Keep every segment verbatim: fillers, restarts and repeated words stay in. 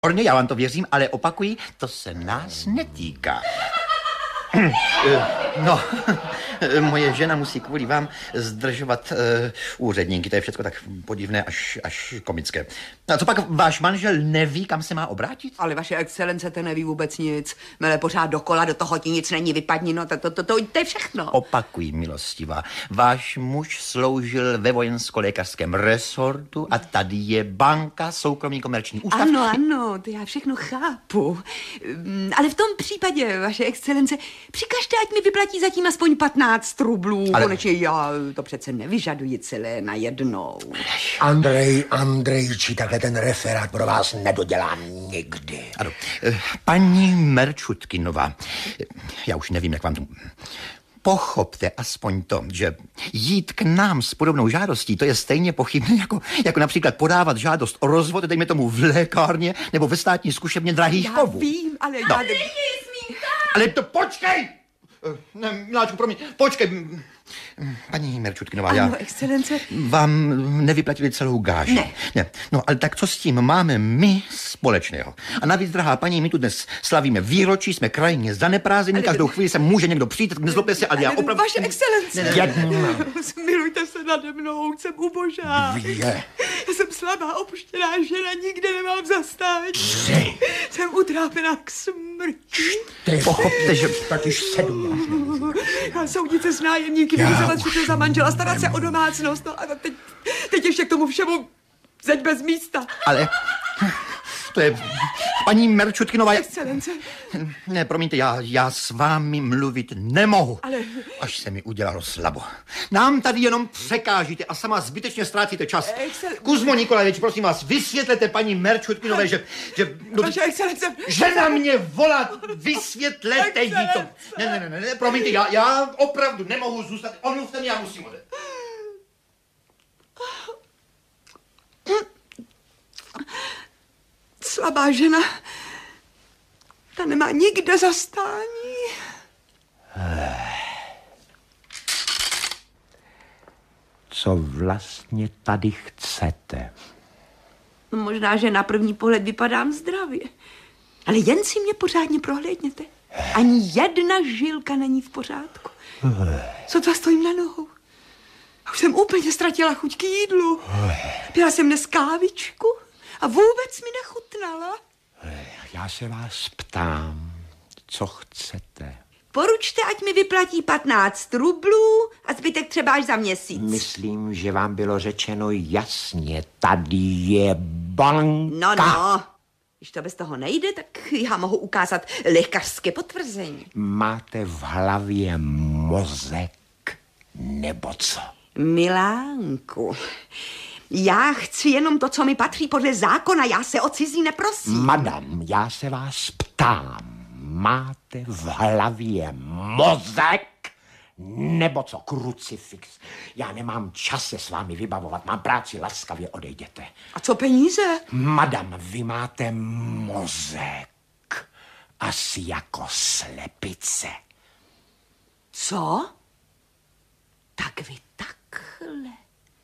Orně, já vám to věřím, ale opakuji, to se nás netýká. No, moje žena musí kvůli vám zdržovat uh, úředníky. To je všechno tak podivné až, až komické. A co pak váš manžel neví, kam se má obrátit? Ale vaše excelence, to neví vůbec nic. Mele pořád dokola, do toho ti nic není, vypadni, no to, to, to, to, to je všechno. Opakuji, milostivá. Váš muž sloužil ve vojensko-lékařském resortu a tady je banka, soukromý komerční ústav. Ano, ano, to já všechno chápu. Ale v tom případě, vaše excelence, přikažte, ať mi vyplatí zatím aspoň patnáct rublů. Ale... Konečně já to přece nevyžaduji celé najednou. Andrej Andrejči, takhle ten referát pro vás nedodělá nikdy. Ano. Paní Merčutkinová, já už nevím, jak vám to... Pochopte aspoň to, že jít k nám s podobnou žádostí, to je stejně pochybné, jako, jako například podávat žádost o rozvod, dejme tomu v lékárně nebo ve státní zkušebně drahých já kovů. Já vím, ale no. já... Ale to počkej! Ne, Miláčku, promiň, počkej. Paní Merčutkinová, ano, já... excelence. Vám nevyplatili celou gáži. Ne. ne. No, ale tak co s tím máme my společného? A navíc, drahá paní, my tu dnes slavíme výročí, jsme krajně zaneprázdnění, ale... každou chvíli se může někdo přijít, nezlobte se, ale, ale já opravdu... Vaše excelence. Ne, ne, ne. Smilujte se nade mnou, jsem ubožá. Dvě. Já jsem slabá, opuštěná žena, nikde nemám zastání. Tři. Jsem utrápená k smrti. Čtyři. Pochopte, že... Tak již sedm. Já soudit se s nájemníky, vyřizovat všechno za manžela, starat se o domácnost, no a teď, teď ještě k tomu všemu zeď bez místa. Ale... To je... Paní Merčutkinová... Excelence. Ne, promiňte, já, já s vámi mluvit nemohu. Ale... Až se mi udělalo slabo. Nám tady jenom překážíte a sama zbytečně ztrácíte čas. Excel... Kuzmo Nikolajevič, prosím vás, vysvětlete paní Merčutkinové, že... že no, Vaše excelence... Žena mě volá, vysvětlete jí to. Ne, ne, ne, ne, promiňte, já, já opravdu nemohu zůstat. Omluvte mě, já musím odejít. Slabá žena, ta nemá nikde zastání. Co vlastně tady chcete? No, možná, že na první pohled vypadám zdravě, ale jen si mě pořádně prohlédněte. Ani jedna žilka není v pořádku. Co to stojím na nohou? Už jsem úplně ztratila chuť k jídlu. Pila jsem dnes kávičku a vůbec mi nechutnala. Já se vás ptám, co chcete? Poručte, ať mi vyplatí patnáct rublů a zbytek třeba až za měsíc. Myslím, že vám bylo řečeno jasně, tady je banka. No, no. Když to bez toho nejde, tak já mohu ukázat lékařské potvrzení. Máte v hlavě mozek nebo co? Milánku, já chci jenom to, co mi patří podle zákona, já se o cizí neprosím. Madam, já se vás ptám, máte v hlavě mozek nebo co, krucifix? Já nemám čas se s vámi vybavovat, mám práci, laskavě odejděte. A co peníze? Madam, vy máte mozek, asi jako slepice. Co? Tak vy takhle.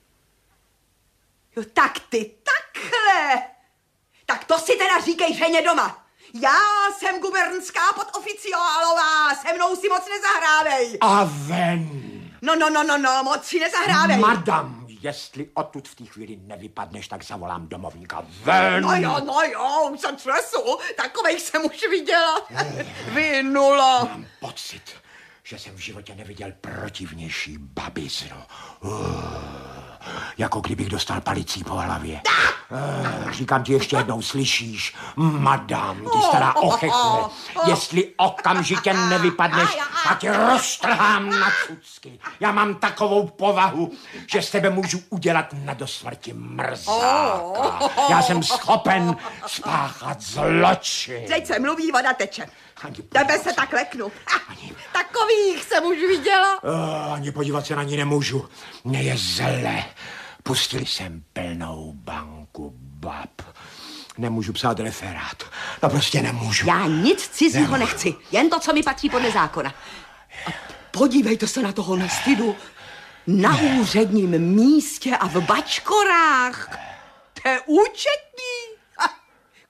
Jo, tak ty takhle. Tak to si teda říkej ženě doma. Já jsem gubernská podoficiálová, se mnou si moc nezahrávej. A ven. No, no, no, no, no, moc si nezahrávej. Madam, jestli odtud v té chvíli nevypadneš, tak zavolám domovníka. Ven. No jo, no jo, už jsem třesu, takovejch jsem už viděla. Vy nula. Mám pocit, že jsem v životě neviděl protivnější babiznu. Uh, jako kdybych dostal palicí po hlavě. Uh, říkám ti ještě jednou, slyšíš? Madam, ty stará ochechne. Jestli okamžitě nevypadneš, a tě roztrhám na cucky. Já mám takovou povahu, že s tebe můžu udělat na dosmrti mrzáka. Já jsem schopen spáchat zločin. Teď se mluví, voda teče. Ani Tebe se tak leknu. Ani... Takových jsem už viděla. Uh, ani podívat se na ní nemůžu. Mně je zle. Pustili jsem plnou banku bab. Nemůžu psát referát. No prostě nemůžu. Já nic cizího nemůžu. nechci. Jen to, co mi patří podle zákona. A podívejte se na toho nestydu. Na ne. úředním místě a v bačkorách. To je účetní.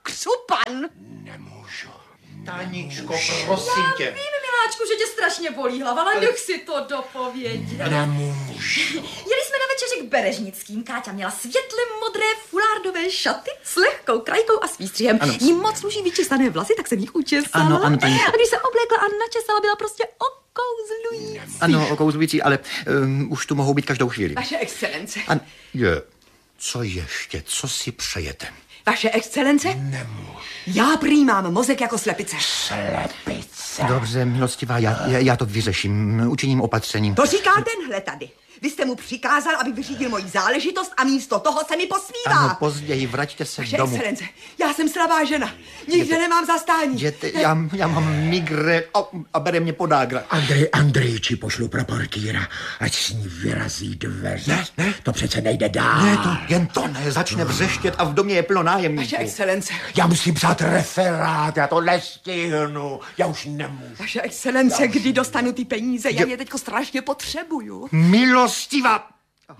křupan. Nemůžu. Taničko, prosím tě. Vím, miláčku, že tě strašně bolí hlava, ale nech si to dopovědět. Nemůžu. Jeli jsme na večeři k Berežnickým. Káťa měla světle modré fulárdové šaty s lehkou krajkou a s výstřihem. Jí moc sluší vyčesané vlasy, tak jsem jí učesala. Ano, ano, Taničko. A když se oblékla a načesala, byla prostě okouzlující. Ano, okouzlující, ale um, už tu mohou být každou chvíli. Vaše excelence. An... Je. Co ještě? Co si přejete? Vaše excelence? Nemůžu. Já prý mám mozek jako slepice. Slepice. Dobře, milostivá, já, já, já to vyřeším, učiním opatření. To říká tenhle tady. Vy jste mu přikázal, aby vyřídil moji záležitost a místo toho se mi posmívá. Ano, později, vraťte se Vaše domů. excelence, já jsem slabá žena. Nikde Jděte. nemám zastání. Jděte, já, já mám migre a, a bere mě podágra. Andrej Andrejči pošlu pro portýra, ať s ní vyrazí dveře. Ne, ne. To přece nejde dál. Ne, to, jen to ne, začne vřeštět a v domě je plno nájemníků. Vaše excelence. Já musím psát referát, já to nestihnu. Já už nemůžu. Vaše excelence, kdy dostanu ty peníze? Já je teďko strašně potřebuju. Milostivá...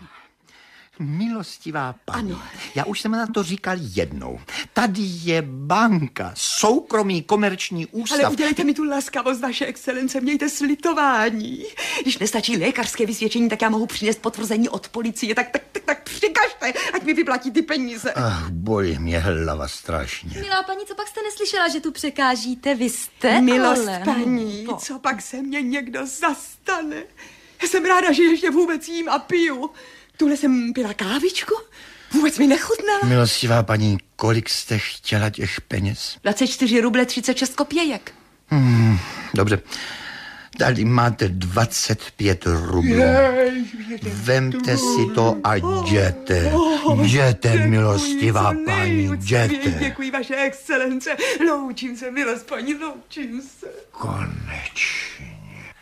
Milostivá paní, Ano. já už jsem na to říkal jednou. Tady je banka, soukromý komerční ústav. Ale udělejte mi tu laskavost, vaše excelence, mějte slitování. Když nestačí lékařské vysvědčení, tak já mohu přinést potvrzení od policie, tak, tak, tak, tak přikažte, ať mi vyplatí ty peníze. Ach, bolí mě hlava strašně. Milá paní, co pak jste neslyšela, že tu překážíte? Vy jste, Milost ale... paní, No. co pak se mě někdo zastane? Já jsem ráda, že ještě vůbec jím a piju. Tuhle jsem pila kávičku, vůbec mi nechutnala. Milostivá paní, kolik jste chtěla těch peněz? dvacet čtyři ruble třicet šest kopějek. Hmm, dobře. Tady máte dvacet pět rublů. Vemte si to a jděte. Jděte, milostivá paní, jděte. Děkuji, vaše excelence. Loučím se, milost paní, loučím se. Konečně.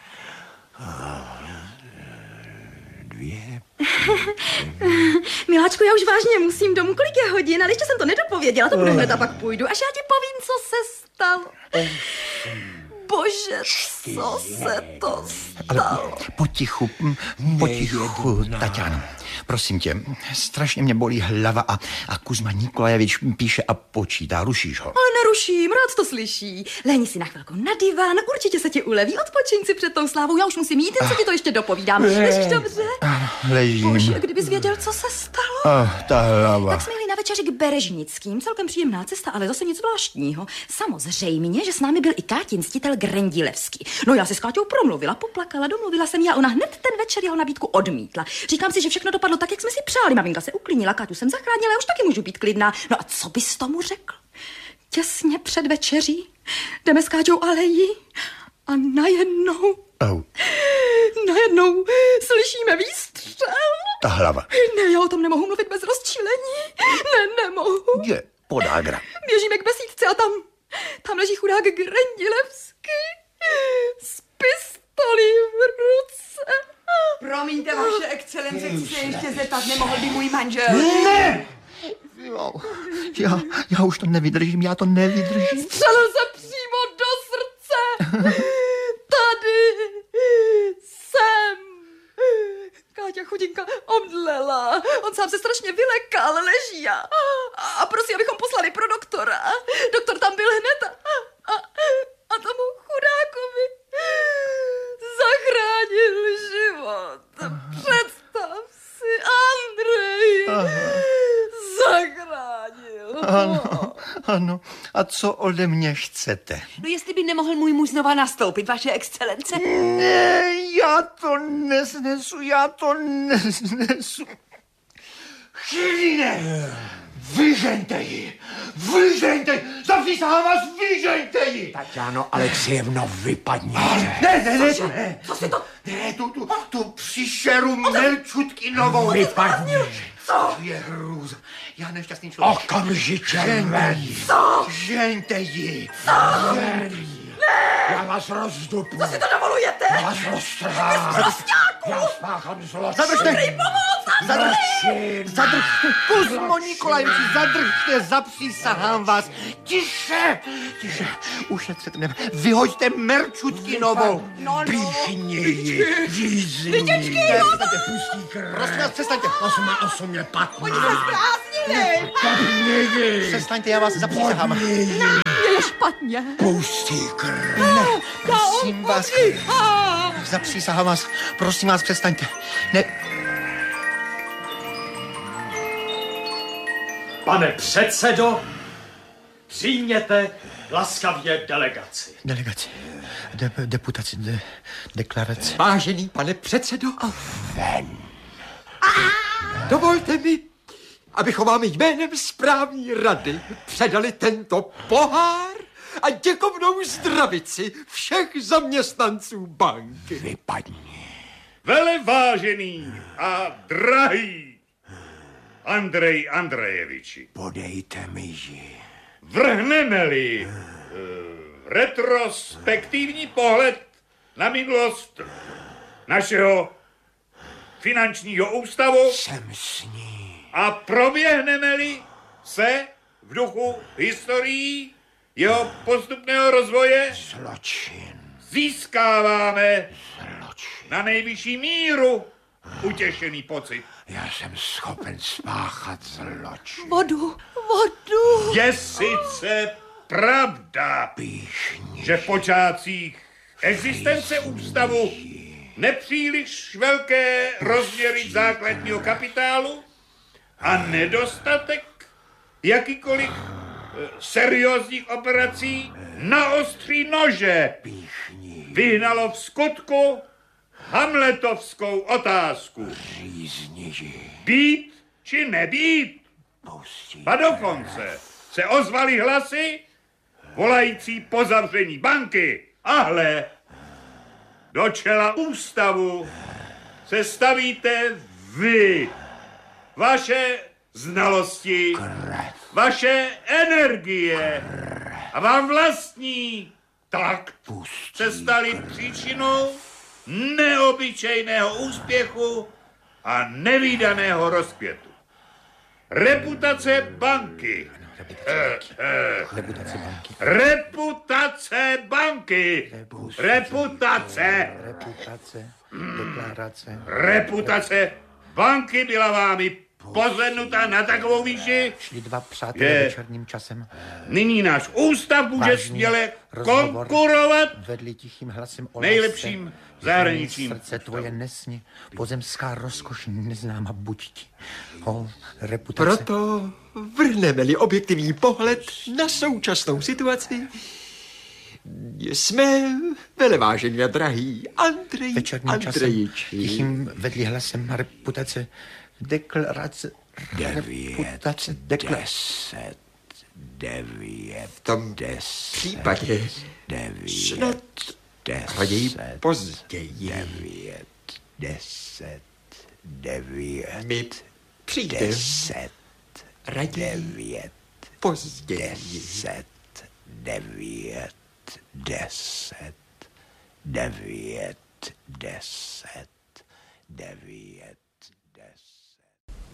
Dvě. Miláčku, já už vážně musím domů, kolik je hodin, ale ještě jsem to nedopověděla, to bude hned a pak půjdu, až já ti povím, co se stalo. Bože, co se to Ale stalo? potichu, hm, potichu, Tatiano. Prosím tě, strašně mě bolí hlava a, a Kuzma Nikolajevič píše a počítá. Rušíš ho? Ale neruším, rád to slyší. Lehni si na chvilku na diván, určitě se ti uleví, odpočiň si před tou slávou, já už musím jít, jen co ti to ještě dopovídám. Ležíš dobře? Ležím. Bože, kdybys věděl, co se stalo. Oh, ta hlava. Tak jsme jeli na večeři k Berežnickým, celkem příjemná cesta, ale zase nic zvláštního. Samozřejmě, že s námi byl i Kátin ctitel Grendilevský. No já si s Káťou promluvila, poplakala, domluvila jsem jí a ona hned ten večer jeho nabídku odmítla. Říkám si, že všechno dopadlo tak, jak jsme si přáli. Maminka se uklidnila, Káťu jsem zachránila, já už taky můžu být klidná. No a co bys tomu řekl? Těsně před večeří jdeme s Káťou alejí a najednou, Oh, najednou slyšíme výstřel. ta hlava. Ne, já o tom nemohu mluvit bez rozčílení. Ne, nemohu. Je podágra. Běžíme k besídce a tam, tam leží chudák Grendilevský s pistolí v ruce. Promiňte, vaše excelence, chci se ještě zeptat, nemohl by můj manžel. Ne! Jo, já, já už to nevydržím, já to nevydržím. Střelil se přímo do srdce. Tady jsem. Káťa chudinka omdlela. On sám se strašně vylekal, leží a, a prosí, abychom poslali pro doktora. Doktor tam byl hned a, a, a tomu chudákovi zachránil život. Představ si, Andrej. Zachránil. Ano, ano. A co ode mě chcete? No jestli by nemohl můj muž znova nastoupit, vaše excelence. Ne, já to nesnesu, já to nesnesu. Chvíline! Vyžeňte ji! Vyžeňte ji! Zapřísahám vás, vyžeňte ji! Tatiano Alexejevno, vypadněte. Ne, ne, ne, ne. Co si to... Ne, tu, tu, tu příšeru Merčutkinovou. Vypadni. Co je hrůza? Já nešťastný člověk. Okamžitě ven. Co? Žeňte ji! Já vás rozdupu. Co si to dovolujete? Já vás roztrhám. Já spáchám zločin. Zadržte! Zadržte! Zločin. Zadržte! Kuzmo Nikolajeviči, zadržte! Zapřísahám vás! Tiše! Tiše! Ušetřete mě! Vyhoďte Merčutkinovou! No, no. Píchni ji. Jízni. Přestaňte! Pustí krev. Prosím vás, přestaňte! Osma osm je patnáct. Oni se zbláznili. Pavle! Přestaňte, já vás zapřísahám. Mě je špatně. Pustí krv. Ne, prosím vás. Zapřísahám vás. Prosím vás, přestaňte. Ne. Pane předsedo, přijměte laskavě delegaci. Delegaci. De, deputaci. De, deklaraci. Vážený pane předsedo, Ven. dovolte mi, abychom vám jménem správní rady předali tento pohár a děkovnou zdravici všech zaměstnanců banky. Vypadni. Velevážený a drahý Andrej Andrejeviči, Podejte mi ji. vrhneme-li uh, retrospektivní pohled na minulost našeho finančního ústavu Jsem s ní. a proběhneme-li se v duchu historií jeho postupného rozvoje, Zločin. získáváme Zločin. na nejvyšší míru utěšený pocit. Já jsem schopen spáchat zločin. Vodu, vodu. Je sice pravda, Píšni. že v počátcích existence ústavu nepříliš velké rozměry základního kapitálu a nedostatek jakýkoliv eh, seriózních operací na ostří nože Píšni. vyhnalo v skutku hamletovskou otázku. Řízni ji. Být či nebýt? Pustí. A dokonce se ozvaly hlasy volající po zavření banky. A hle, do čela ústavu se stavíte vy. Vaše znalosti, vaše energie a vám vlastní takt se staly příčinou neobyčejného úspěchu a nevídaného rozkvětu. Reputace banky. Reputace banky. Reputace banky. Reputace. Reputace. Deklarace. Reputace banky byla vámi pozvednuta na takovou výši. Šli dva přátelé Je. večerním časem. Nyní náš ústav může Vážný směle rozhovor konkurovat vedli tichým hlasem o nejlepším lásce, zahraničním že srdce tvoje nesni, pozemská rozkoš neznáma buď ti. O, reputace. Proto vrhneme-li objektivní pohled na současnou situaci, jsme velevážení a drahý Andrej Večerním časem Andrejiči. tichým vedli hlasem reputace. Deklarace. Devět. Reputace. Dekla... Deset. Devět. V tom Deset. případě Devět. snad Deset. raději později. Devět. Deset. Devět. My přijdeme Deset. raději Devět. později. Deset. Devět. Deset. Devět. Deset. Devět. Deset.